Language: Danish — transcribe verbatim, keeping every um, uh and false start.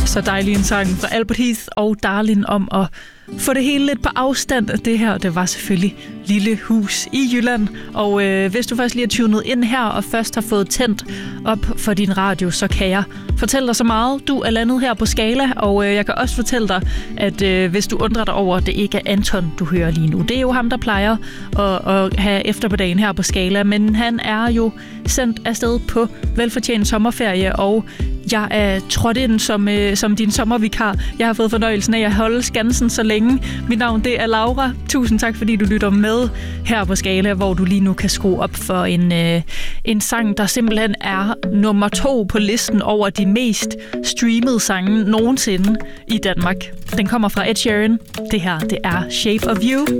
Så dejlig en sang fra Albert Heath og Darlin om at få det hele lidt på afstand. Det her, det var selvfølgelig Lille Hus i Jylland. Og øh, hvis du først lige er tunet ind her og først har fået tændt op for din radio, så kan jeg fortælle dig så meget. Du er landet her på Skala, og øh, jeg kan også fortælle dig, at øh, hvis du undrer dig over, at det ikke er Anton, du hører lige nu. Det er jo ham, der plejer at, at have eftermiddagen her på Skala, men han er jo sendt afsted på velfortjent sommerferie, og jeg er trådt ind som, øh, som din sommervikar. Jeg har fået fornøjelsen af at holde skansen så længe. Mit navn, det er Laura. Tusind tak, fordi du lytter med her på Skala, hvor du lige nu kan skrue op for en, øh, en sang, der simpelthen er nummer to på listen over de mest streamede sange nogensinde i Danmark. Den kommer fra Ed Sheeran. Det her, det er Shape of You.